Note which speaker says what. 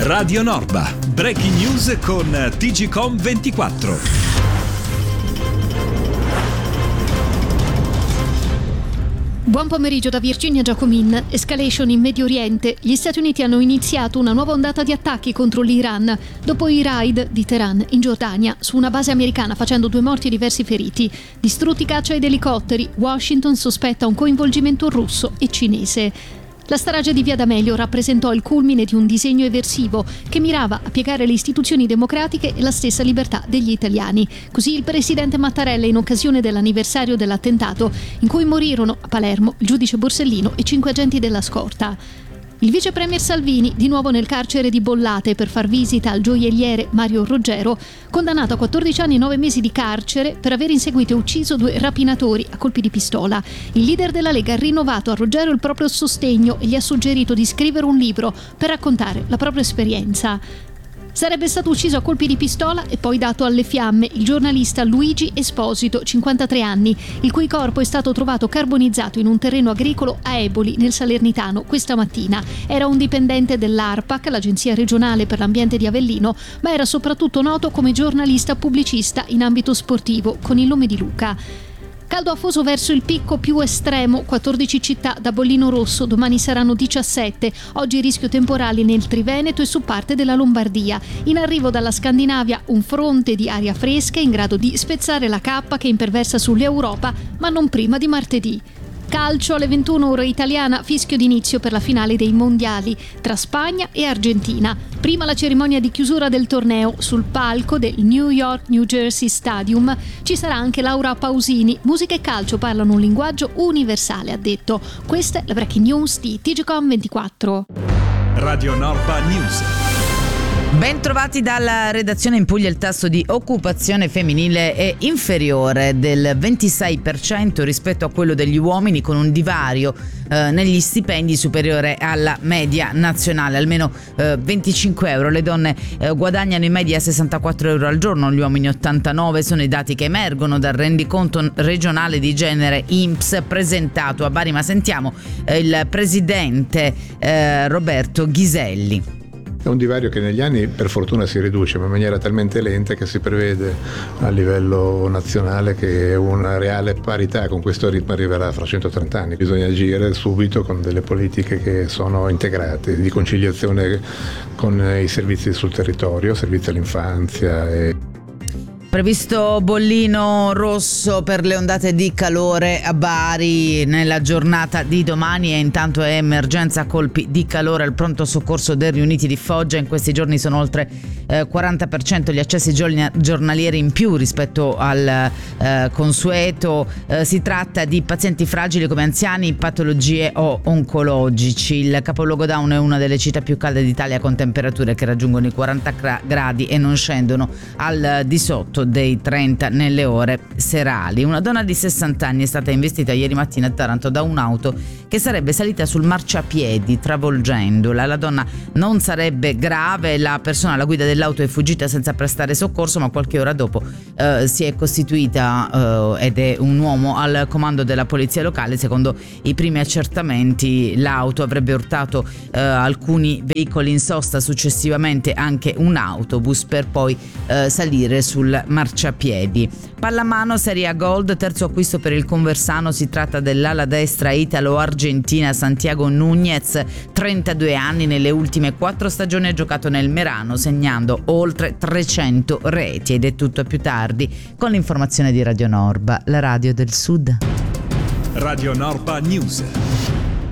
Speaker 1: Radio Norba, breaking news con TGCOM24.
Speaker 2: Buon pomeriggio da Virginia Giacomin. Escalation in Medio Oriente. Gli Stati Uniti hanno iniziato una nuova ondata di attacchi contro l'Iran dopo i raid di Teheran in Giordania su una base americana, facendo 2 morti e diversi feriti. Distrutti caccia ed elicotteri. Washington sospetta un coinvolgimento russo e cinese. La strage di Via D'Amelio rappresentò il culmine di un disegno eversivo che mirava a piegare le istituzioni democratiche e la stessa libertà degli italiani. Così il presidente Mattarella, in occasione dell'anniversario dell'attentato in cui morirono a Palermo il giudice Borsellino e 5 agenti della scorta. Il vice premier Salvini, di nuovo nel carcere di Bollate per far visita al gioielliere Mario Roggero, condannato a 14 anni e 9 mesi di carcere per aver inseguito e ucciso 2 rapinatori a colpi di pistola. Il leader della Lega ha rinnovato a Roggero il proprio sostegno e gli ha suggerito di scrivere un libro per raccontare la propria esperienza. Sarebbe stato ucciso a colpi di pistola e poi dato alle fiamme il giornalista Luigi Esposito, 53 anni, il cui corpo è stato trovato carbonizzato in un terreno agricolo a Eboli, nel Salernitano, questa mattina. Era un dipendente dell'ARPAC, l'Agenzia regionale per l'ambiente di Avellino, ma era soprattutto noto come giornalista pubblicista in ambito sportivo, con il nome di Luca. Caldo afoso verso il picco più estremo, 14 città da bollino rosso, domani saranno 17, oggi rischio temporali nel Triveneto e su parte della Lombardia. In arrivo dalla Scandinavia un fronte di aria fresca in grado di spezzare la cappa che imperversa sull'Europa, ma non prima di martedì. Calcio alle 21 ora italiana, fischio d'inizio per la finale dei mondiali tra Spagna e Argentina. Prima la cerimonia di chiusura del torneo sul palco del New York New Jersey Stadium. Ci sarà anche Laura Pausini. Musica e calcio parlano un linguaggio universale, ha detto. Questa è la breaking news di TGCOM24.
Speaker 1: Radio Norba News.
Speaker 3: Ben trovati dalla redazione. In Puglia il tasso di occupazione femminile è inferiore del 26% rispetto a quello degli uomini, con un divario negli stipendi superiore alla media nazionale, almeno 25 euro. Le donne guadagnano in media 64 euro al giorno, gli uomini 89, sono i dati che emergono dal rendiconto regionale di genere INPS presentato a Bari. Ma sentiamo il presidente Roberto Ghiselli.
Speaker 4: È un divario che negli anni per fortuna si riduce, ma in maniera talmente lenta che si prevede a livello nazionale che una reale parità con questo ritmo arriverà fra 130 anni. Bisogna agire subito con delle politiche che sono integrate, di conciliazione con i servizi sul territorio, servizi all'infanzia e...
Speaker 3: Previsto bollino rosso per le ondate di calore a Bari nella giornata di domani, e intanto è emergenza colpi di calore al pronto soccorso del Riuniti di Foggia. In questi giorni sono oltre 40% gli accessi giornalieri in più rispetto al consueto. Si tratta di pazienti fragili come anziani, patologie o oncologici. Il capoluogo Down è una delle città più calde d'Italia, con temperature che raggiungono i 40 gradi e non scendono al di sotto dei 30 nelle ore serali. Una donna di 60 anni è stata investita ieri mattina a Taranto da un'auto che sarebbe salita sul marciapiedi travolgendola. La donna non sarebbe grave, la persona alla guida dell'auto è fuggita senza prestare soccorso, ma qualche ora dopo si è costituita ed è un uomo al comando della polizia locale. Secondo i primi accertamenti l'auto avrebbe urtato alcuni veicoli in sosta, successivamente anche un autobus, per poi salire sul marciapiedi. Pallamano Serie A Gold, terzo acquisto per il Conversano. Si tratta dell'ala destra italo-argentina Santiago Núñez, 32 anni. Nelle ultime 4 stagioni ha giocato nel Merano, segnando oltre 300 reti. Ed è tutto più tardi con l'informazione di Radio Norba, la radio del Sud.
Speaker 1: Radio Norba News.